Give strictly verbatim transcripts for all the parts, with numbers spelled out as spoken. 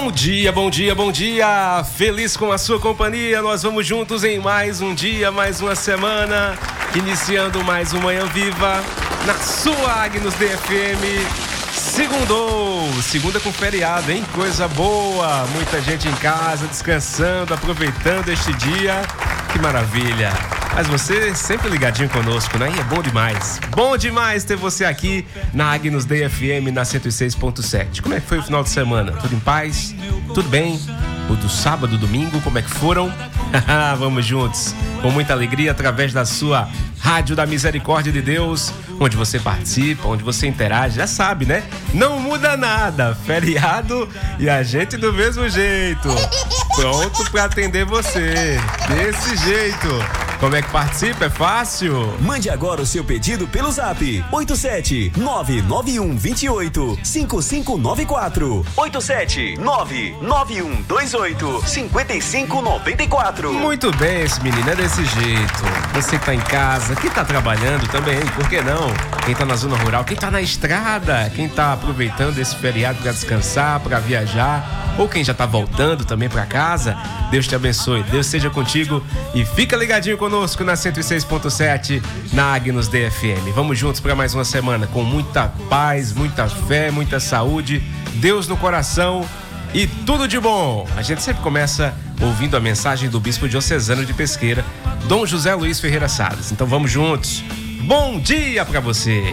Bom dia, bom dia, bom dia! Feliz com a sua companhia, nós vamos juntos em mais um dia, mais uma semana, iniciando mais uma Manhã Viva na sua Agnus D F M. Segundou, segunda com feriado, hein? Coisa boa, muita gente em casa, descansando, aproveitando este dia, que maravilha! Mas você sempre ligadinho conosco, né? E é bom demais. Bom demais ter você aqui na Agnus D F M, na cento e seis ponto sete. Como é que foi o final de semana? Tudo em paz? Tudo bem? O do sábado, domingo, como é que foram? Vamos juntos, com muita alegria, através da sua Rádio da Misericórdia de Deus, onde você participa, onde você interage, já sabe, né? Não muda nada, feriado e a gente do mesmo jeito. Pronto para atender você, desse jeito. Como é que participa? É fácil? Mande agora o seu pedido pelo zap oito sete nove nove um dois oito cinco cinco nove quatro oito sete nove nove um dois oito cinco cinco nove quatro. Muito bem, esse menino é desse jeito. Você que tá em casa, quem tá trabalhando também, por que não? Quem tá na zona rural, quem tá na estrada, quem tá aproveitando esse feriado para descansar, para viajar, ou quem já tá voltando também para casa, Deus te abençoe, Deus seja contigo e fica ligadinho conosco na cento e seis ponto sete, na Agnus D F M. Vamos juntos para mais uma semana com muita paz, muita fé, muita saúde, Deus no coração e tudo de bom. A gente sempre começa ouvindo a mensagem do bispo diocesano de Pesqueira, Dom José Luiz Ferreira Salles. Então vamos juntos. Bom dia para você.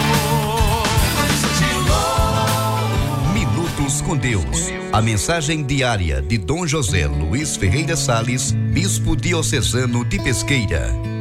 Minutos com Deus. A mensagem diária de Dom José Luiz Ferreira Salles, bispo diocesano de Pesqueira.